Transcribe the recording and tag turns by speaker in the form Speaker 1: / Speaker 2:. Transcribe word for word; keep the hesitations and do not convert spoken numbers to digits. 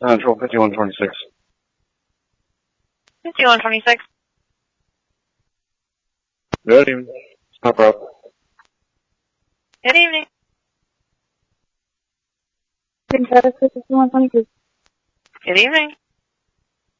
Speaker 1: Central fifty-one twenty-six.
Speaker 2: fifty-one twenty-six.
Speaker 1: Good evening. No problem.
Speaker 2: Good evening.
Speaker 3: fifty-one twenty-two.
Speaker 2: Good evening.